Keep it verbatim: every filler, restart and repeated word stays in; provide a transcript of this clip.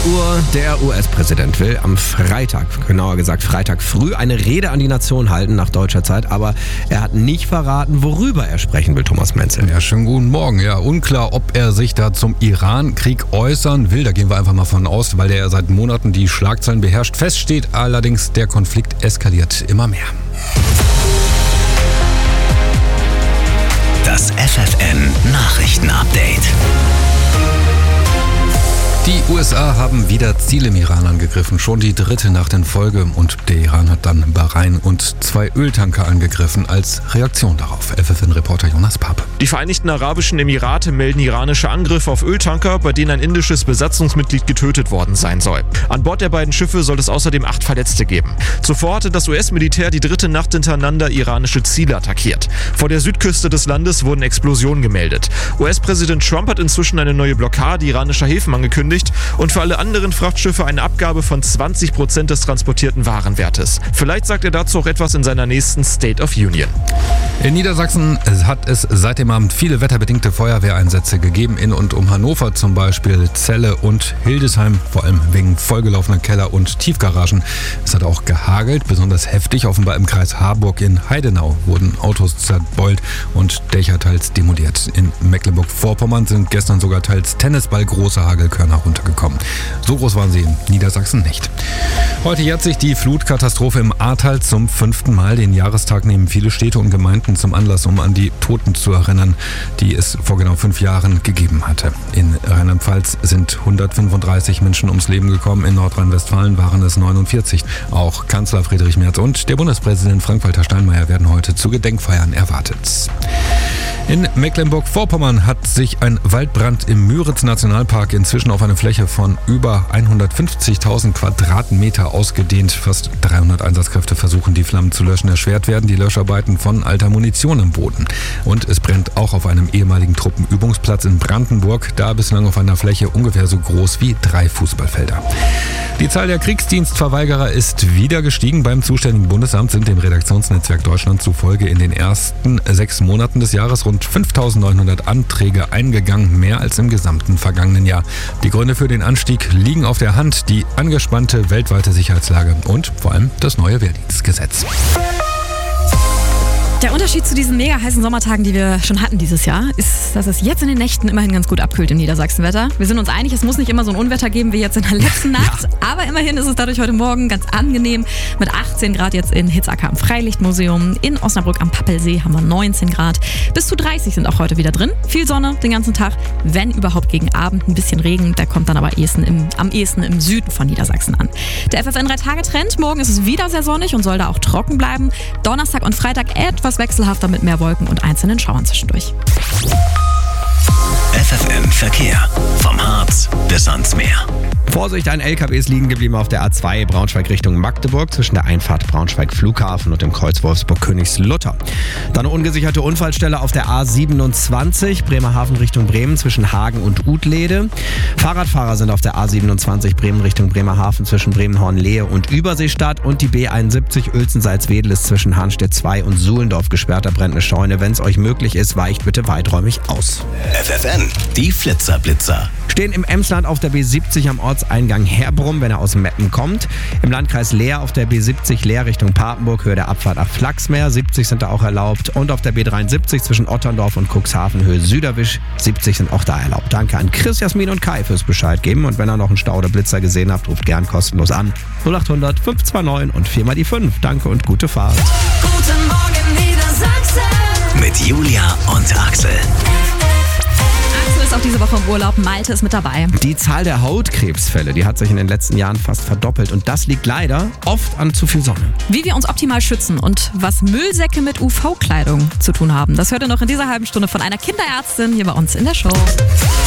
Uhr. Der U S-Präsident will am Freitag, genauer gesagt Freitag früh, eine Rede an die Nation halten nach deutscher Zeit. Aber er hat nicht verraten, worüber er sprechen will, Thomas Menzel. Ja, schönen guten Morgen. Ja, unklar, ob er sich da zum Iran-Krieg äußern will. Da gehen wir einfach mal von aus, weil der ja seit Monaten die Schlagzeilen beherrscht. Fest steht allerdings, der Konflikt eskaliert immer mehr. Das F F N-Nachrichten-Update. Die U S A haben wieder Ziele im Iran angegriffen, schon die dritte Nacht in Folge. Und der Iran hat dann Bahrain und zwei Öltanker angegriffen als Reaktion darauf. F F N-Reporter Jonas Pape. Die Vereinigten Arabischen Emirate melden iranische Angriffe auf Öltanker, bei denen ein indisches Besatzungsmitglied getötet worden sein soll. An Bord der beiden Schiffe soll es außerdem acht Verletzte geben. Zuvor hatte das U S-Militär die dritte Nacht hintereinander iranische Ziele attackiert. Vor der Südküste des Landes wurden Explosionen gemeldet. U S-Präsident Trump hat inzwischen eine neue Blockade iranischer Häfen angekündigt und für alle anderen Frachtschiffe eine Abgabe von zwanzig Prozent des transportierten Warenwertes. Vielleicht sagt er dazu auch etwas in seiner nächsten State of Union. In Niedersachsen hat es seit dem Abend viele wetterbedingte Feuerwehreinsätze gegeben, in und um Hannover zum Beispiel, Celle und Hildesheim, vor allem wegen vollgelaufener Keller- und Tiefgaragen. Es hat auch gehagelt, besonders heftig, offenbar im Kreis Harburg. In Heidenau wurden Autos zerbeult und Dächer teils demoliert. In Mecklenburg-Vorpommern sind gestern sogar teils tennisballgroße Hagelkörner runtergekommen. So groß waren sie in Niedersachsen nicht. Heute jährt sich die Flutkatastrophe im Ahrtal zum fünften Mal. Den Jahrestag nehmen viele Städte und Gemeinden zum Anlass, um an die Toten zu erinnern, die es vor genau fünf Jahren gegeben hatte. In Rheinland-Pfalz sind hundertfünfunddreißig Menschen ums Leben gekommen, in Nordrhein-Westfalen waren es neunundvierzig. Auch Kanzler Friedrich Merz und der Bundespräsident Frank-Walter Steinmeier werden heute zu Gedenkfeiern erwartet. In Mecklenburg-Vorpommern hat sich ein Waldbrand im Müritz-Nationalpark inzwischen auf eine Fläche von über hundertfünfzigtausend Quadratmeter ausgedehnt. Fast dreihundert Einsatzkräfte versuchen, die Flammen zu löschen. Erschwert werden die Löscharbeiten von alter Munition im Boden. Und es brennt auch auf einem ehemaligen Truppenübungsplatz in Brandenburg, da bislang auf einer Fläche ungefähr so groß wie drei Fußballfelder. Die Zahl der Kriegsdienstverweigerer ist wieder gestiegen. Beim zuständigen Bundesamt sind dem Redaktionsnetzwerk Deutschland zufolge in den ersten sechs Monaten des Jahres rund fünftausendneunhundert Anträge eingegangen, mehr als im gesamten vergangenen Jahr. Die Gründe für den Anstieg liegen auf der Hand: die angespannte weltweite Sicherheitslage und vor allem das neue Wehrdienstgesetz. Der Unterschied zu diesen mega heißen Sommertagen, die wir schon hatten dieses Jahr, ist, dass es jetzt in den Nächten immerhin ganz gut abkühlt im Niedersachsenwetter. Wir sind uns einig, es muss nicht immer so ein Unwetter geben wie jetzt in der letzten Nacht, ja. Aber immerhin ist es dadurch heute Morgen ganz angenehm mit achtzehn Grad jetzt in Hitzacker am Freilichtmuseum. In Osnabrück am Pappelsee haben wir neunzehn Grad. Bis zu dreißig sind auch heute wieder drin. Viel Sonne den ganzen Tag, wenn überhaupt gegen Abend ein bisschen Regen. Der kommt dann aber ehesten im, am ehesten im Süden von Niedersachsen an. Der F F N drei Tage Trend. Morgen ist es wieder sehr sonnig und soll da auch trocken bleiben. Donnerstag und Freitag etwas wechselhafter mit mehr Wolken und einzelnen Schauern zwischendurch. F F N Verkehr. Vom Harz bis ans Meer. Vorsicht, ein L K W ist liegen geblieben auf der A zwei Braunschweig Richtung Magdeburg zwischen der Einfahrt Braunschweig Flughafen und dem Kreuz Wolfsburg-Königslutter. Dann eine ungesicherte Unfallstelle auf der A siebenundzwanzig Bremerhaven Richtung Bremen zwischen Hagen und Utlede. Fahrradfahrer sind auf der A siebenundzwanzig Bremen Richtung Bremerhaven zwischen Bremenhorn-Lehe und Überseestadt und die B einundsiebzig Uelzen-Salzwedel ist zwischen Hahnstedt zwei und Suhlendorf gesperrt. Da brennt eine Scheune. Wenn es euch möglich ist, weicht bitte weiträumig aus. F F N, die Flitzer-Blitzer. Stehen im Emsland auf der B siebzig am Ortseingang Herbrum, wenn er aus Meppen kommt. Im Landkreis Leer auf der B siebzig Leer Richtung Papenburg, Höhe der Abfahrt nach Flachsmeer. siebzig sind da auch erlaubt. Und auf der B dreiundsiebzig zwischen Otterndorf und Cuxhaven, Höhe Süderwisch. siebzig sind auch da erlaubt. Danke an Chris, Jasmin und Kai fürs Bescheid geben. Und wenn ihr noch einen Stau oder Blitzer gesehen habt, ruft gern kostenlos an. null achthundert fünf zwei neun und vier mal die fünf. Danke und gute Fahrt. Guten Morgen Niedersachsen. Mit Julia und Axel. Ist auch diese Woche im Urlaub. Malte ist mit dabei. Die Zahl der Hautkrebsfälle, die hat sich in den letzten Jahren fast verdoppelt. Und das liegt leider oft an zu viel Sonne. Wie wir uns optimal schützen und was Müllsäcke mit U V-Kleidung zu tun haben, das hört ihr noch in dieser halben Stunde von einer Kinderärztin hier bei uns in der Show.